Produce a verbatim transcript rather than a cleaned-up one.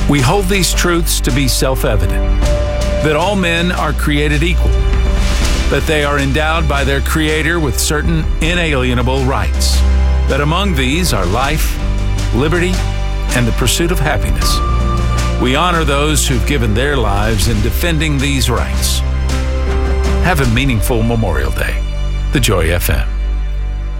We hold these truths to be self-evident, that all men are created equal, that they are endowed by their Creator with certain inalienable rights, that among these are life, liberty, and the pursuit of happiness. We honor those who've given their lives in defending these rights. Have a meaningful Memorial Day. The Joy F M.